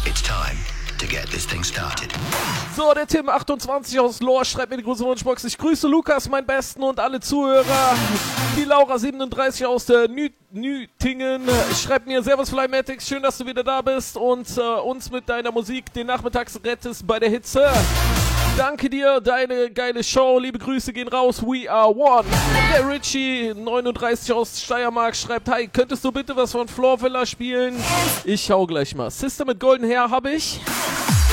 It's time to get this thing started. So, der Tim 28 aus Lohr schreibt mir die große Wunschbox. Ich grüße Lukas, meinen Besten, und alle Zuhörer. Die Laura 37 aus der Nütingen schreibt mir: Servus Flymatics, schön, dass du wieder da bist und uns mit deiner Musik den Nachmittags rettest bei der Hitze. Danke dir, deine geile Show. Liebe Grüße gehen raus. We are one. Der Richie 39 aus Steiermark schreibt: Hi, könntest du bitte was von Floor Villa spielen? Ich schau gleich mal. Sister mit golden Hair habe ich.